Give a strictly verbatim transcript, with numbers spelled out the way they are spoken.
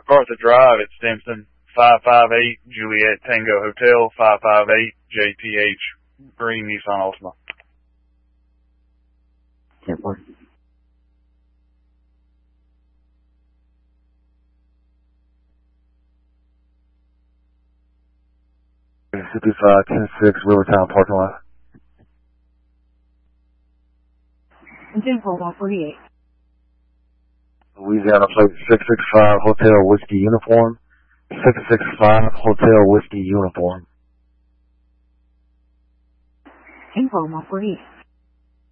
MacArthur Drive at Stimson, five five eight Juliet Tango Hotel, five five eight J T H Green Nissan Altima. Can't work. fifty-five ten six Rivertown parking lot. Engine hold on forty-eight. Louisiana plate six six five Hotel Whiskey Uniform. six six five Hotel Whiskey Uniform. Engine hold on forty-eight.